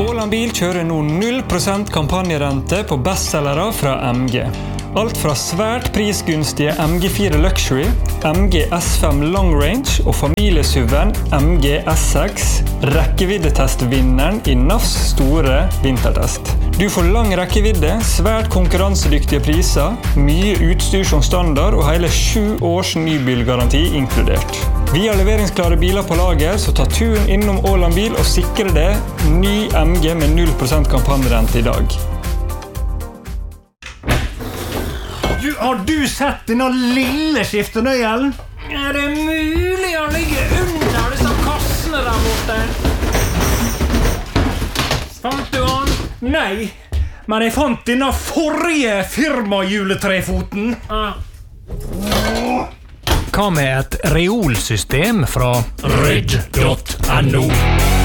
Åland Bil kjører nå 0% kampanjerente på bestsellere fra MG. Alt fra svært prisgunstige MG4 Luxury, MG S5 Long Range og familiesuven MG S6, rekkeviddetestvinneren i NAFs store vintertest. Du får lang rekkevidde, svært konkurransedyktige priser, mye utstyr som standard og hele 7 års nybilgaranti inkludert. Vi har leveringsklare biler på lager, så ta turen innom Åland Bil og sikre det ny MG med 0% kampanjerente i dag. Har du sett denne lille skiftenøyelen? Er det mulig å ligge under disse kassene der borte? Fant du han? Nei, men jeg fant denne forrige firmajuletrefoten. Hva med et reolsystem fra Ryd.no?